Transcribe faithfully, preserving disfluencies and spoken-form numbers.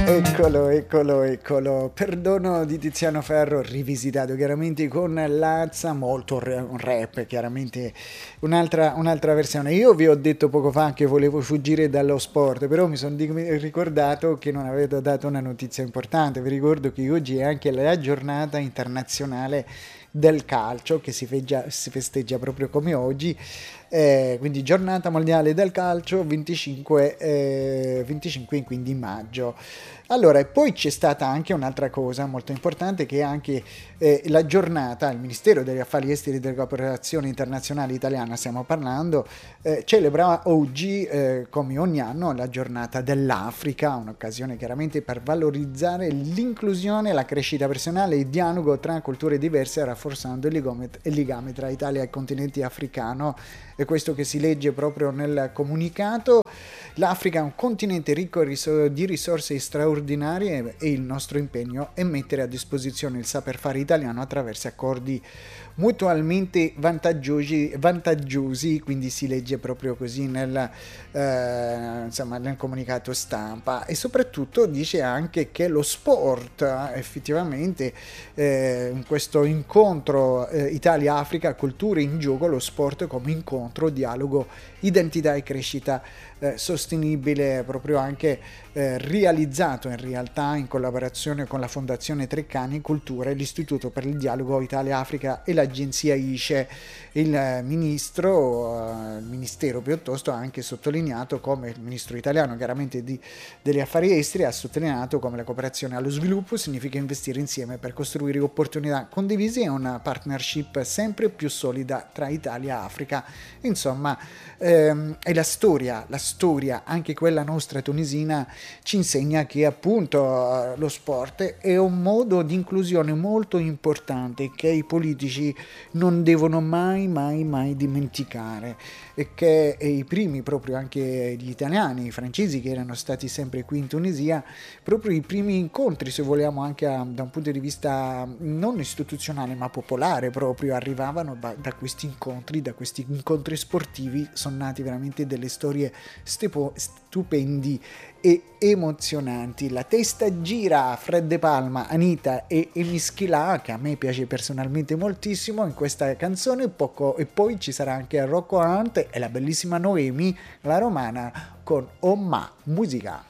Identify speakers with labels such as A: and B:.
A: Eccolo, eccolo, eccolo. Perdono di Tiziano Ferro, rivisitato chiaramente con Lazza, molto re- un rap, chiaramente un'altra, un'altra versione. Io vi ho detto poco fa che volevo fuggire dallo sport, però mi sono di- ricordato che non avevo dato una notizia importante. Vi ricordo che oggi è anche la giornata internazionale del calcio, che si, feggia- si festeggia proprio come oggi. Eh, quindi giornata mondiale del calcio venticinque, eh, venticinque quindi maggio. Allora, e poi c'è stata anche un'altra cosa molto importante, che è anche eh, la giornata, il Ministero degli Affari Esteri e della Cooperazione Internazionale Italiana, stiamo parlando, eh, celebra oggi, eh, come ogni anno, la giornata dell'Africa, un'occasione chiaramente per valorizzare l'inclusione, la crescita personale e il dialogo tra culture diverse, rafforzando il legame, il legame tra Italia e il continente africano. E questo che si legge proprio nel comunicato. L'Africa è un continente ricco di risorse straordinarie e il nostro impegno è mettere a disposizione il saper fare italiano attraverso accordi mutualmente vantaggiosi, vantaggiosi, quindi si legge proprio così nel, eh, insomma, nel comunicato stampa. E soprattutto dice anche che lo sport, eh, effettivamente, eh, in questo incontro eh, Italia-Africa, culture in gioco, lo sport come incontro, dialogo, identità e crescita eh, sostenibile, proprio anche eh, realizzato in realtà in collaborazione con la Fondazione Treccani Cultura e l'Istituto per il Dialogo Italia-Africa e l'agenzia I C E. Il ministro, eh, il ministero piuttosto, ha anche sottolineato come il ministro italiano, chiaramente di, degli affari esteri, ha sottolineato come la cooperazione allo sviluppo significa investire insieme per costruire opportunità condivise e una partnership sempre più solida tra Italia e Africa. Insomma, ehm, è la storia, la storia, anche quella nostra tunisina, ci insegna che appunto lo sport è un modo di inclusione molto importante che i politici non devono mai mai mai dimenticare, e che i primi, proprio anche gli italiani, i francesi che erano stati sempre qui in Tunisia, proprio i primi incontri, se vogliamo, anche a, da un punto di vista non istituzionale ma popolare, proprio arrivavano da, da questi incontri, da questi incontri sportivi. Sono nati veramente delle storie stepo, stupendi e emozionanti. La testa gira, Fred De Palma, Anita e Emischila, che a me piace personalmente moltissimo in questa canzone, poco, e poi ci sarà anche Rocco Hunt e la bellissima Noemi, la romana, con Omma Musica.